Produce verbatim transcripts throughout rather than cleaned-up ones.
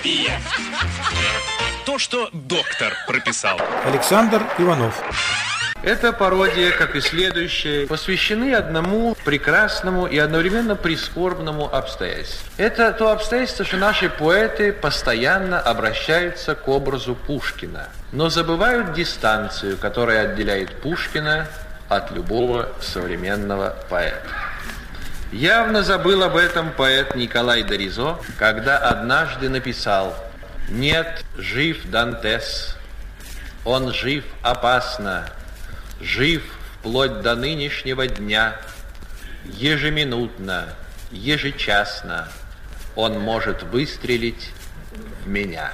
То, что доктор прописал. Александр Иванов. Эта пародия, как и следующая, посвящены одному прекрасному и одновременно прискорбному обстоятельству. Это то обстоятельство, что наши поэты постоянно обращаются к образу Пушкина, но забывают дистанцию, которая отделяет Пушкина от любого современного поэта. Явно забыл об этом поэт Николай де Ризо, когда однажды написал: «Нет, жив Дантес, он жив опасно, жив вплоть до нынешнего дня, ежеминутно, ежечасно он может выстрелить в меня».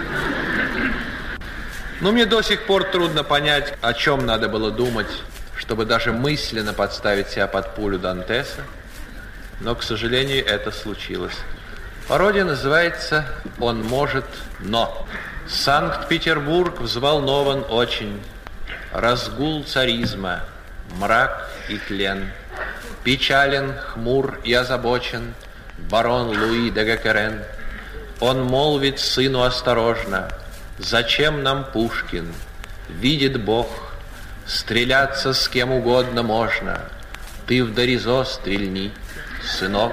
Но мне до сих пор трудно понять, о чем надо было думать, чтобы даже мысленно подставить себя под пулю Дантеса, но, к сожалению, это случилось. Пародия называется «Он может, но». Санкт-Петербург взволнован очень. Разгул царизма, мрак и тлен. Печален, хмур и озабочен барон Луи де Геккерен. Он молвит сыну осторожно: «Зачем нам Пушкин? Видит Бог, стреляться с кем угодно можно. Ты в де Ризо стрельни, сынок».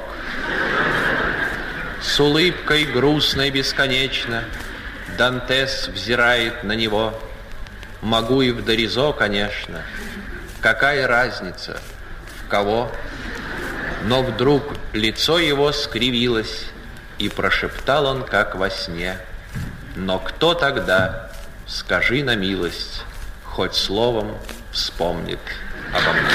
С улыбкой грустной бесконечно Дантес взирает на него. Могу и в де Ризо, конечно. Какая разница, в кого? Но вдруг лицо его скривилось, и прошептал он, как во сне: «Но кто тогда, скажи на милость, хоть словом вспомнит обо мне?»